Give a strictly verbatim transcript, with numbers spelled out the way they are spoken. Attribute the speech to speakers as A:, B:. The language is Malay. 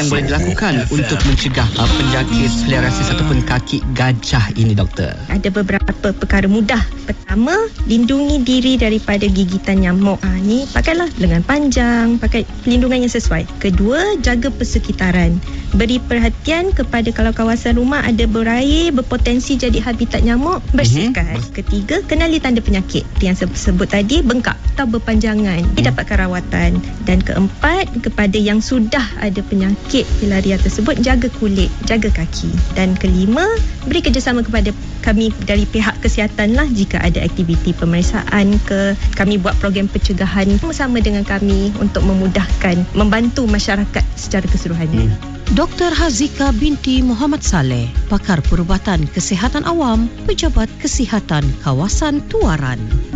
A: yang boleh dilakukan untuk mencegah uh, penjangkit filariasis ataupun kaki gajah ini, doktor?
B: Ada beberapa perkara mudah. Pertama, lindungi diri daripada gigitan nyamuk. Ha, ni pakailah lengan panjang, pakai pelindungan yang sesuai. Kedua, jaga persekitaran. Beri perhatian kepada kalau kawasan rumah ada berair, berpotensi jadi habitat nyamuk, bersihkan. Mm-hmm. Ketiga, kenali tanda penyakit yang saya sebut tadi, bengkak atau berpanjangan. Mm-hmm. Dapatkan rawatan. Dan keempat, kepada yang sudah ada penyakit filaria tersebut, jaga kulit, jaga kaki. Dan kelima, beri kerjasama kepada kami dari pihak kesihatan lah jika ada aktiviti pemeriksaan ke, kami buat program pencegahan bersama dengan kami untuk memudahkan, membantu masyarakat secara keseluruhannya. Hmm.
C: Doktor Hazika binti Muhammad Saleh, pakar perubatan kesihatan awam, Pejabat Kesihatan Kawasan Tuaran.